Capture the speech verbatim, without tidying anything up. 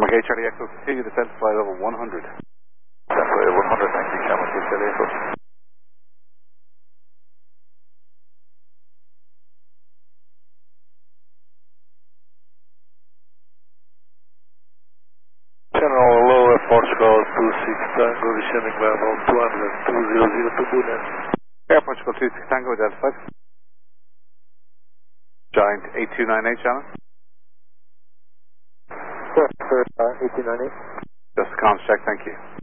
Okay, Charlie Echo, continue descent to flight level one hundred. Descent flight level one hundred, thank you, Camel two, Charlie Echo. General low Air Portugal two six Tango, descending level two hundred, two zero zero to Bunes. Air Portugal two six Tango, identified. Giant eight two nine eight, Shannon. Sure, sir, uh, eight two nine eight. Just a comms check, thank you.